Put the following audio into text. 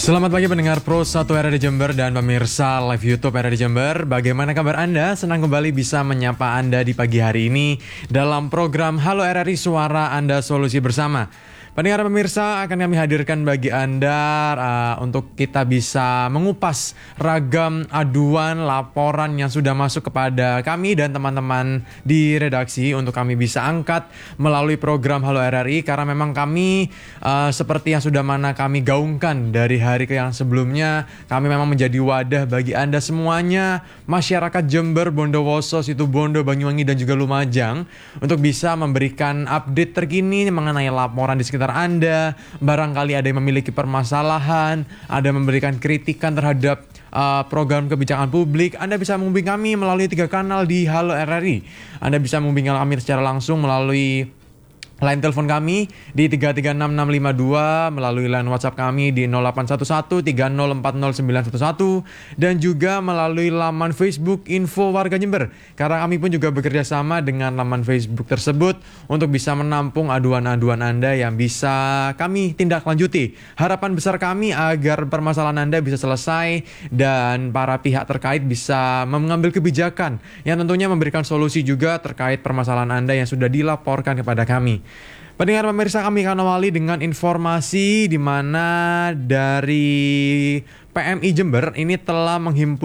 Selamat pagi pendengar Pro 1 RRI Jember dan pemirsa live YouTube RRI Jember. Bagaimana kabar Anda? Senang kembali bisa menyapa Anda di pagi hari ini dalam program Halo RRI Suara Anda Solusi Bersama. Pendengar pemirsa, akan kami hadirkan bagi Anda untuk kita bisa mengupas ragam aduan laporan yang sudah masuk kepada kami dan teman-teman di redaksi untuk kami bisa angkat melalui program Halo RRI, karena memang kami seperti yang sudah kami gaungkan dari hari yang sebelumnya, kami memang menjadi wadah bagi Anda semuanya, masyarakat Jember, Bondowoso, Situbondo, Banyuwangi dan juga Lumajang, untuk bisa memberikan update terkini mengenai laporan di sekitar Anda. Barangkali ada yang memiliki permasalahan, ada memberikan kritikan terhadap program kebijakan publik, Anda bisa menghubungi kami melalui 3 kanal di Halo RRI. Anda bisa menghubungi kami secara langsung melalui line telepon kami di 3366652, melalui line WhatsApp kami di 081130409111, dan juga melalui laman Facebook Info Warga Jember. Karena kami pun juga bekerja sama dengan laman Facebook tersebut untuk bisa menampung aduan-aduan Anda yang bisa kami tindak lanjuti. Harapan besar kami agar permasalahan Anda bisa selesai dan para pihak terkait bisa mengambil kebijakan yang tentunya memberikan solusi juga terkait permasalahan Anda yang sudah dilaporkan kepada kami. Pendengar pemirsa, kami akan awali dengan informasi di mana dari PMI Jember ini telah menghimpun